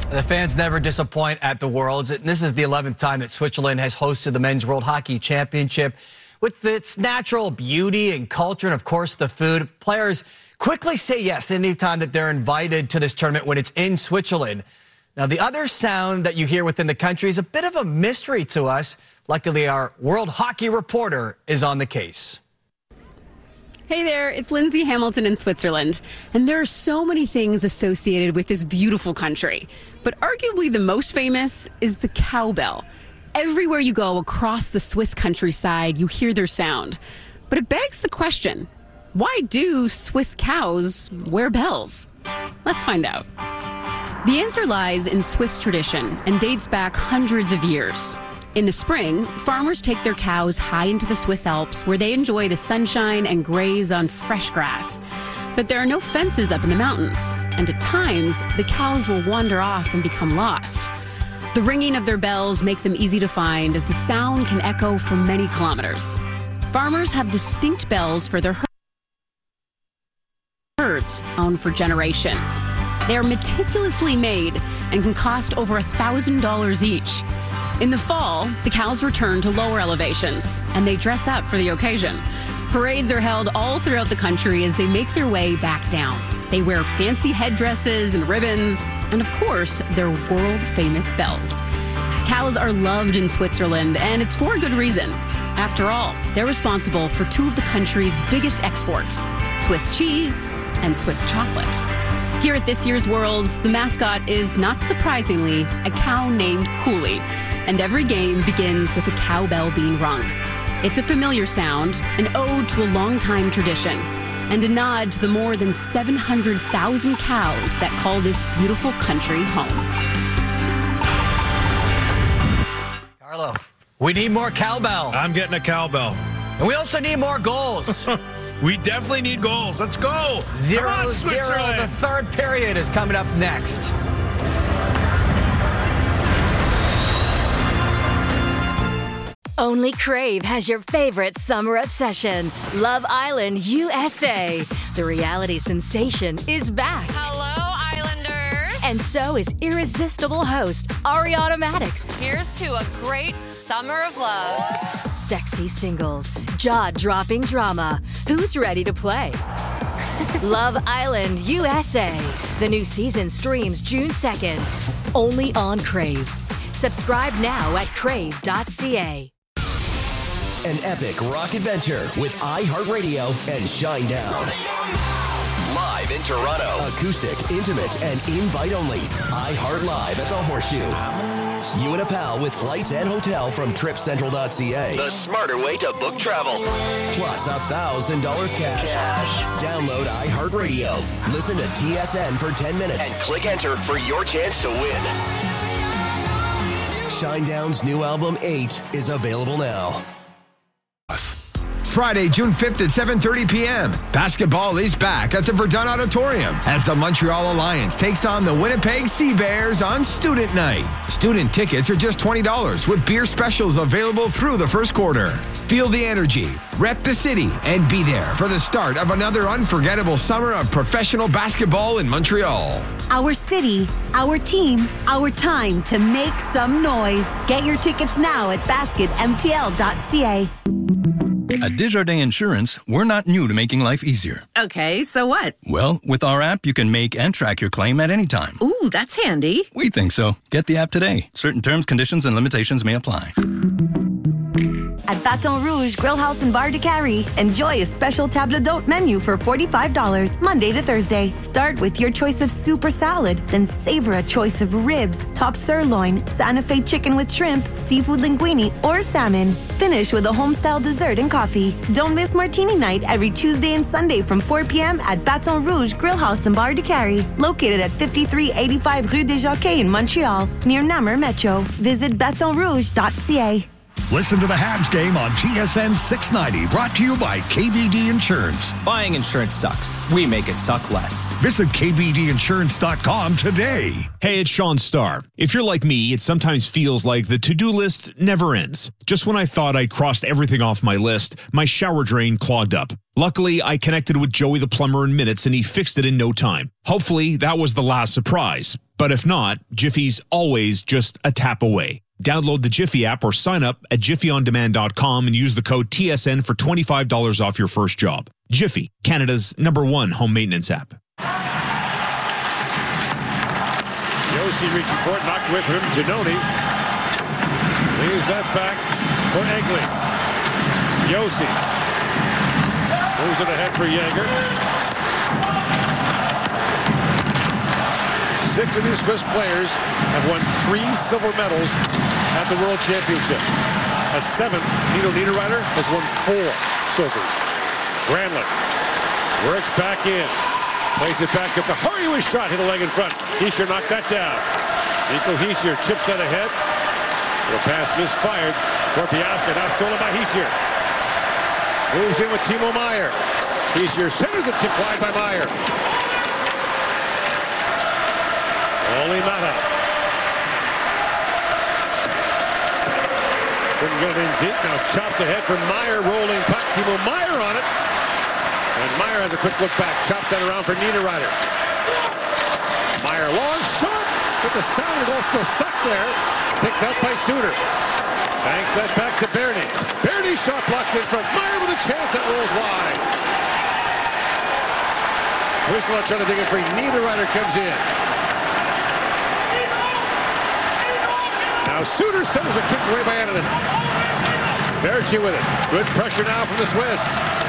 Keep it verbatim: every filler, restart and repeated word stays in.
The fans never disappoint at the Worlds. This is the eleventh time that Switzerland has hosted the Men's World Hockey Championship. With its natural beauty and culture and, of course, the food, players quickly say yes anytime that they're invited to this tournament when it's in Switzerland. Now, the other sound that you hear within the country is a bit of a mystery to us. Luckily, our World Hockey reporter is on the case. Hey there, it's Lindsay Hamilton in Switzerland, and there are so many things associated with this beautiful country. But arguably the most famous is the cowbell. Everywhere you go across the Swiss countryside, you hear their sound. But it begs the question, why do Swiss cows wear bells? Let's find out. The answer lies in Swiss tradition and dates back hundreds of years. In the spring, farmers take their cows high into the Swiss Alps where they enjoy the sunshine and graze on fresh grass. But there are no fences up in the mountains, and at times, the cows will wander off and become lost. The ringing of their bells make them easy to find as the sound can echo for many kilometers. Farmers have distinct bells for their herds, known for generations. They are meticulously made and can cost over one thousand dollars each. In the fall, the cows return to lower elevations, and they dress up for the occasion. Parades are held all throughout the country as they make their way back down. They wear fancy headdresses and ribbons, and of course, their world-famous bells. Cows are loved in Switzerland, and it's for a good reason. After all, they're responsible for two of the country's biggest exports, Swiss cheese and Swiss chocolate. Here at this year's Worlds, the mascot is, not surprisingly, a cow named Cooley. And every game begins with a cowbell being rung. It's a familiar sound, an ode to a long-time tradition, and a nod to the more than seven hundred thousand cows that call this beautiful country home. Carlo, we need more cowbell. I'm getting a cowbell. And we also need more goals. We definitely need goals. Let's go. Zero, Come on, zero. The third period is coming up next. Only Crave has your favorite summer obsession, Love Island U S A. The reality sensation is back. Hello, Islanders. And so is irresistible host Ariana Madix. Here's to a great summer of love. Sexy singles, jaw-dropping drama. Who's ready to play? Love Island U S A. The new season streams June second. Only on Crave. Subscribe now at crave dot c a. An epic rock adventure with iHeartRadio and Shinedown. Live in Toronto. Acoustic, intimate, and invite-only. iHeart Live at the Horseshoe. You and a pal with flights and hotel from trip central dot c a. The smarter way to book travel. Plus one thousand dollars cash. cash. Download iHeartRadio. Listen to T S N for ten minutes. And click enter for your chance to win. Shinedown's new album, eight, is available now. Friday, June fifth at seven thirty p.m. Basketball is back at the Verdun Auditorium as the Montreal Alliance takes on the Winnipeg Sea Bears on Student Night. Student tickets are just twenty dollars with beer specials available through the first quarter. Feel the energy, rep the city, and be there for the start of another unforgettable summer of professional basketball in Montreal. Our city, our team, our time to make some noise. Get your tickets now at basket m t l dot c a. At Desjardins Insurance, we're not new to making life easier. Okay, so what? Well, with our app, you can make and track your claim at any time. Ooh, that's handy. We think so. Get the app today. Certain terms, conditions, and limitations may apply. At Baton Rouge Grill House and Bar de Carrie, enjoy a special table d'hôte menu for forty-five dollars Monday to Thursday. Start with your choice of soup or salad, then savor a choice of ribs, top sirloin, Santa Fe chicken with shrimp, seafood linguine, or salmon. Finish with a home-style dessert and coffee. Don't miss Martini Night every Tuesday and Sunday from four p.m. at Baton Rouge Grill House and Bar de Carrie, located at fifty-three eighty-five Rue des Jockeys in Montreal, near Namur Metro. Visit baton rouge dot c a. Listen to the Habs game on T S N six ninety, brought to you by K B D Insurance. Buying insurance sucks. We make it suck less. Visit k b d insurance dot com today. Hey, it's Sean Starr. If you're like me, it sometimes feels like the to-do list never ends. Just when I thought I'd crossed everything off my list, my shower drain clogged up. Luckily, I connected with Joey the plumber in minutes and he fixed it in no time. Hopefully, that was the last surprise. But if not, Jiffy's always just a tap away. Download the Jiffy app or sign up at jiffy on demand dot com and use the code T S N for twenty-five dollars off your first job. Jiffy, Canada's number one home maintenance app. Josi reaching for it, knocked away from him. Giannone leaves that back for Eggly. Josi moves it ahead for Jaeger. Six of these Swiss players have won three silver medals at the World Championship. At seven, Nino Niederreiter has won four silvers. Granlund works back in. Plays it back up. The hurry was shot, hit a leg in front. Hischier knocked that down. Nico Hischier chips that ahead. Little pass misfired. Korpiaska now stolen by Hischier. Moves in with Timo Meier. Hischier centers it, tip wide by Meier. Oli Mata. Couldn't get it in deep. Now chopped ahead from Meier. Rolling puck. Timo Meier on it. And Meier has a quick look back. Chops that around for Niederreiter. Meier long shot. But the sound is also stuck there. Picked up by Suter. Banks that back to Bernie. Bernie shot blocked in front. Meier with a chance that rolls wide. Huisler trying to dig it free. Niederreiter comes in. Now Suter centers a kick away by Annunen. Berchi with it. Good pressure now from the Swiss.